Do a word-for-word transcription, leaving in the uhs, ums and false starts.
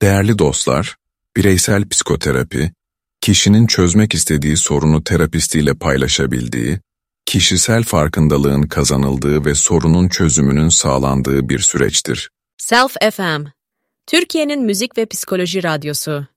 Değerli dostlar, bireysel psikoterapi, kişinin çözmek istediği sorunu terapistiyle paylaşabildiği, kişisel farkındalığın kazanıldığı ve sorunun çözümünün sağlandığı bir süreçtir. Self F M, Türkiye'nin müzik ve psikoloji radyosu.